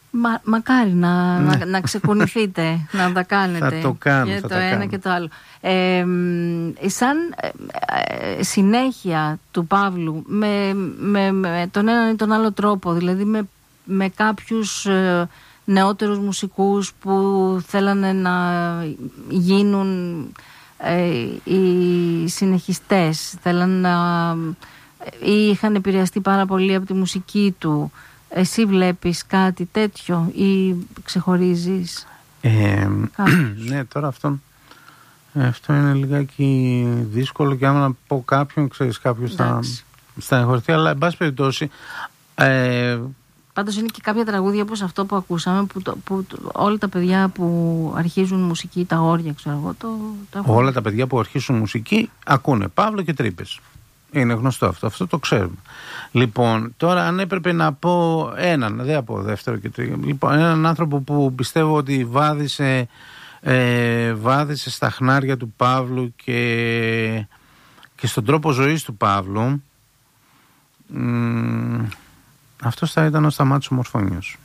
Μακάρι να ξεκουνηθείτε, να τα κάνετε. Θα το κάνω. Και το ένα και το άλλο. Σαν συνέχεια του Παύλου, με τον έναν ή τον άλλο τρόπο, δηλαδή με κάποιους νεότερους μουσικούς που θέλανε να γίνουν οι συνεχιστές, θέλανε ή είχαν επηρεαστεί πάρα πολύ από τη μουσική του. Εσύ βλέπεις κάτι τέτοιο ή ξεχωρίζεις? Ναι, τώρα αυτό είναι λιγάκι δύσκολο, και άμα να πω κάποιον, ξέρεις, κάποιος θα εγχωρηθεί, αλλά εν πάση περιπτώσει πάντως είναι και κάποια τραγούδια όπως αυτό που ακούσαμε, που όλα τα παιδιά που αρχίζουν μουσική, τα όρια, ξέρω εγώ, το όλα τα παιδιά που αρχίσουν μουσική ακούνε Παύλο και Τρύπες. Είναι γνωστό αυτό το ξέρουμε. Λοιπόν, τώρα αν έπρεπε να πω έναν, δεν θα πω δεύτερο και τρίτο, λοιπόν, έναν άνθρωπο που πιστεύω ότι βάδισε στα χνάρια του Παύλου και στον τρόπο ζωής του Παύλου, αυτός θα ήταν ο Σταμάτης ο Μορφώνιος.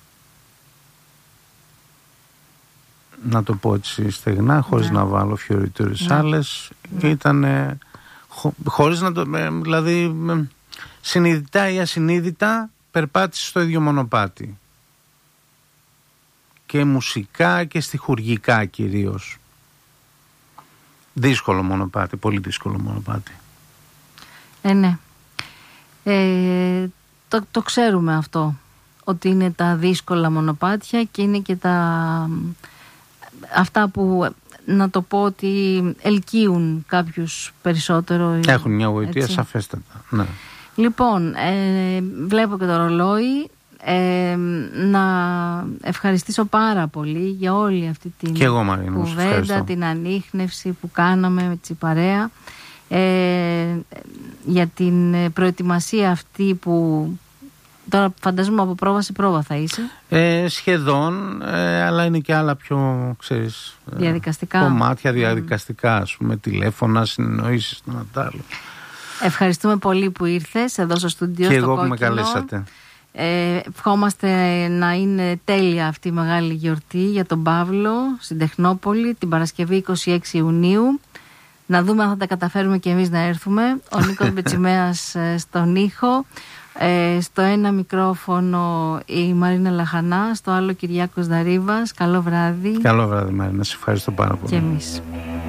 Να το πω έτσι στεγνά, χωρίς να βάλω φιωριτούρες άλλες. Ήταν χωρίς να το... δηλαδή συνειδητά ή ασυνείδητα περπάτησε στο ίδιο μονοπάτι. Και μουσικά και στιχουργικά κυρίως. Δύσκολο μονοπάτι, πολύ δύσκολο μονοπάτι. Ναι. Το ξέρουμε αυτό, ότι είναι τα δύσκολα μονοπάτια και είναι και αυτά που, να το πω, ότι ελκύουν κάποιους περισσότερο. Έχουν μια γοητεία σαφέστατα. Ναι. Λοιπόν, βλέπω και το ρολόι. Να ευχαριστήσω πάρα πολύ για όλη αυτή την κουβέντα, την ανίχνευση που κάναμε με τη παρέα, για την προετοιμασία αυτή που τώρα φαντάζομαι από πρόβα σε πρόβα θα είσαι. Σχεδόν, αλλά είναι και άλλα πιο, ξέρεις, διαδικαστικά κομμάτια διαδικαστικά, ας πούμε, τηλέφωνα, συνεννοήσεις, το ένα τ' άλλο. Ευχαριστούμε πολύ που ήρθες εδώ στο στούντιο. Και εγώ που με καλέσατε. Ευχόμαστε να είναι τέλεια αυτή η μεγάλη γιορτή για τον Παύλο στην Τεχνόπολη την Παρασκευή 26 Ιουνίου. Να δούμε αν θα τα καταφέρουμε και εμείς να έρθουμε. Ο Νίκος Μπετσιμέας στον ήχο, στο ένα μικρόφωνο η Μαρίνα Λαχανά, στο άλλο Κυριάκος Δαρίβας. Καλό βράδυ. Καλό βράδυ Μαρίνα, σε ευχαριστώ πάρα πολύ. Και εμείς.